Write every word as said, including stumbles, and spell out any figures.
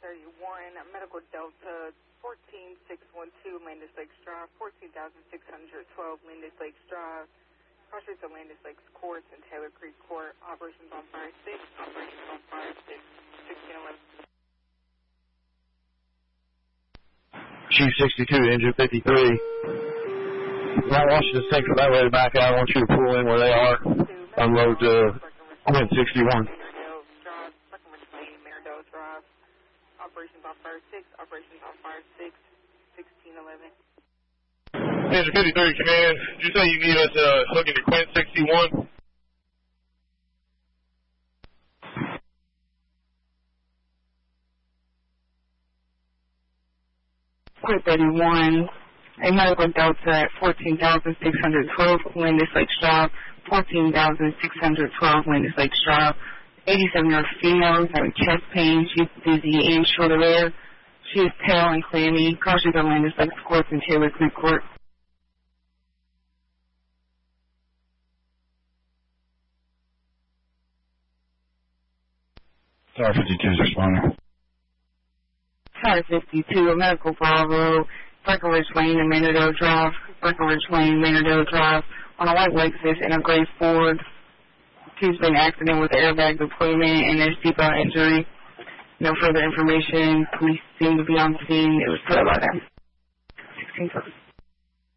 thirty-one, Medical Delta fourteen six one two, Landis Lakes Drive, fourteen thousand six hundred twelve, Landis Lakes Drive, cross streets of Landis Lakes Courts and Taylor Creek Court, operations on fire six, operations on fire six, sixteen eleven. Chief sixty-two, engine fifty-three. Mount Washington Central, that way to back out. I want you to pull in where they are. Unload to Quint sixty-one. Operations on fire six, operations on fire six, sixteen eleven. Engine fifty-three, command. Did you say you need us uh, hooking to Quint sixty-one? Quint thirty-one, a Medical Delta at fourteen thousand six hundred twelve, Landis Lakes Drive, fourteen thousand six hundred twelve, Landis Lakes Drive. eighty-seven-year-old female having chest pain. She's dizzy and short of air. She is pale and clammy. Crossing the Landis Lakes Courts and Taylor Creek Court. Tower fifty-two is responding. Tower fifty-two, a Medical Bravo, Breckenridge Lane and Maynardale Drive, Breckenridge Lane, Maynardale Drive, on a white Lexus and a gray Ford. She's been in an accident with airbag deployment and there's seatbelt injury. No further information. Police seem to be on scene. It was put by them. sixteen